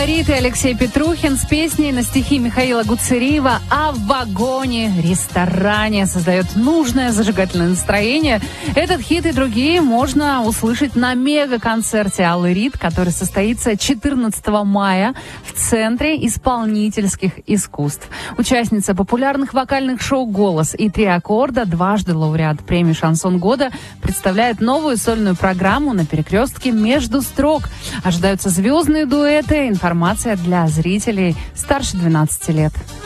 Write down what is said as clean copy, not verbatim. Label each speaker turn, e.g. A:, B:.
A: Фаворит и Алексей Петрухин с песней на стихи Михаила Гуцериева о вагоне-ресторане создает нужное зажигательное настроение. Этот хит и другие можно услышать на мега-концерте Аллы Рид, который состоится 14 мая в Центре исполнительских искусств. Участница популярных вокальных шоу «Голос» и «Три аккорда», дважды лауреат премии «Шансон года», представляет новую сольную программу на перекрестке «Между строк». Ожидаются звездные дуэты. Информация для зрителей старше 12 лет.